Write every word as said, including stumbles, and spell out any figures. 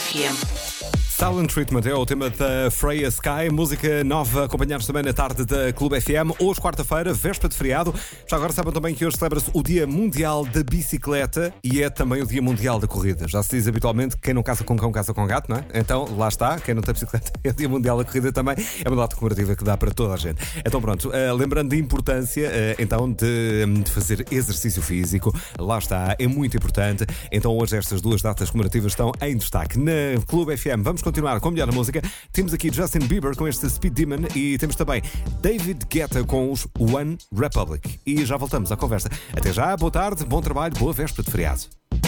F M. Silent Treatment é o tema da Freya Sky, música nova, acompanhados também na tarde da Clube F M. Hoje, quarta-feira, véspera de feriado. Já agora sabem também que hoje celebra-se o Dia Mundial da Bicicleta e é também o Dia Mundial da Corrida. Já se diz habitualmente que quem não caça com cão, caça com gato, não é? Então, lá está, quem não tem bicicleta é o Dia Mundial da Corrida também. É uma data comemorativa que dá para toda a gente. Então pronto, uh, lembrando da importância uh, então de, de fazer exercício físico, lá está, é muito importante. Então hoje estas duas datas comemorativas estão em destaque. Na Clube F M vamos continuar com a melhor música. Temos aqui Justin Bieber com este Speed Demon e temos também David Guetta com os One Republic. E já voltamos à conversa. Até já, boa tarde, bom trabalho, boa véspera de feriado.